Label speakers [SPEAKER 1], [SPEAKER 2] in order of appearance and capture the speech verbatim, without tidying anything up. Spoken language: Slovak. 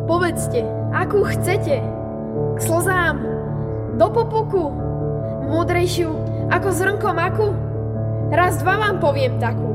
[SPEAKER 1] Povedzte, akú chcete. K slzám, do popuku, múdrejšiu ako zrnko maku. Raz dva vám poviem takú.